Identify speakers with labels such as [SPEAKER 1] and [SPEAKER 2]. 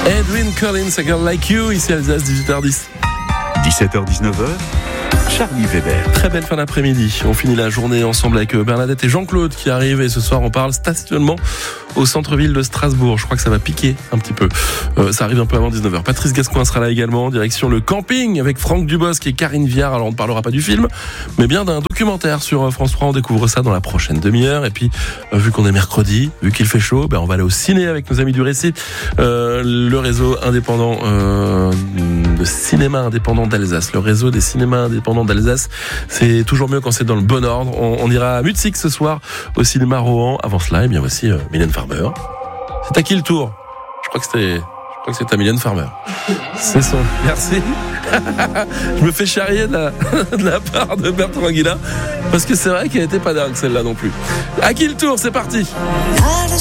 [SPEAKER 1] Edwyn Collins, A Girl Like You, ici à Alsace, 18h10.
[SPEAKER 2] 17h-19h, Charlie Weber.
[SPEAKER 1] Très belle fin d'après-midi. On finit la journée ensemble avec Bernadette et Jean-Claude qui arrivent. Et ce soir, on parle stationnement au centre-ville de Strasbourg. Je crois que ça va piquer un petit peu. Ça arrive un peu avant 19h. Patrice Gascoin sera là également. Direction le camping avec Franck Dubosc et Karine Viard. Alors, on ne parlera pas du film, mais bien d'un documentaire sur France 3. On découvre ça dans la prochaine demi-heure. Et puis, vu qu'on est mercredi, vu qu'il fait chaud, on va aller au ciné avec nos amis du Récit. Le réseau indépendant de cinéma indépendant d'Alsace. Le réseau des cinémas indépendants d'Alsace. C'est toujours mieux quand c'est dans le bon ordre. On ira à Mutzig ce soir au cinéma Rohan. Avant cela, et bien voici Mylène Farmer. C'est à qui le tour ? Je crois que c'est à Mylène Farmer. C'est son. Merci. Je me fais charrier de la part de Bertrand Guilla parce que c'est vrai qu'elle était pas dingue celle-là non plus. À qui le tour ? C'est parti.